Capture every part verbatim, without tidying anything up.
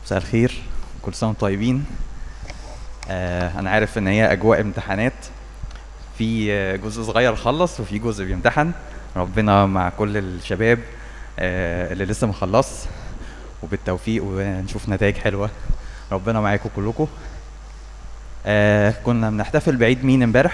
مساء الخير، كل سنة وانتم طيبين. آه أنا عارف إن هي أجواء امتحانات، في آه، جزء صغير خلص وفي جزء بيمتحن. ربنا مع كل الشباب آه اللي لسه مخلص، وبالتوفيق ونشوف نتائج حلوة. ربنا معاكم كلكم. آه كنا بنحتفل بعيد مين امبارح؟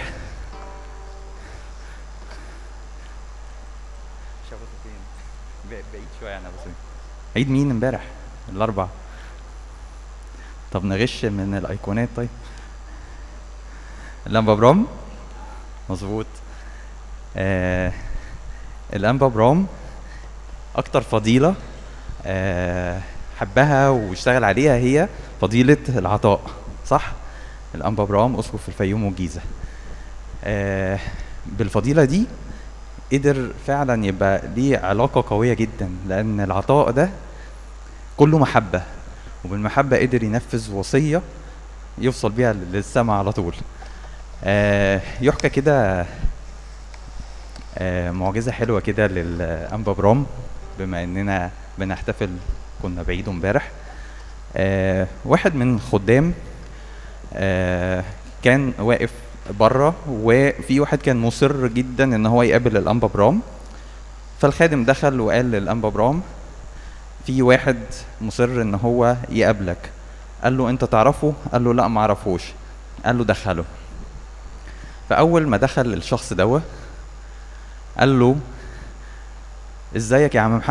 شافته فين؟ ب- بعيد شوية أنا بس. عيد مين امبارح؟ الأربع. طب نغش من الأيقونات طيب. اللمبة برام. مظبوط. آه الأنبا برام أكتر فضيلة آه حبها واشتغل عليها هي فضيلة العطاء، صح؟ الأنبا برام أسقف الفيوم والجيزة. آه بالفضيلة دي قدر فعلا يبقى ليه علاقة قوية جدا، لأن العطاء ده كله محبة، وبالمحبة قدر ينفذ وصية يوصل بيها للسماء على طول. آه يحكى كده آه معجزة حلوة كده للأنبا برام، بما إننا بنحتفل كنا بعيده امبارح. آه واحد من خدام آه كان واقف بره، وفي واحد كان مصر جدا ان هو يقابل الانبا برام. فالخادم دخل وقال للانبا برام في واحد مصر ان هو يقابلك. قال له انت تعرفه؟ قال له لا ما اعرفوش. قال له دخله. فاول ما دخل الشخص دوه قال له ازيك يا عم محمد؟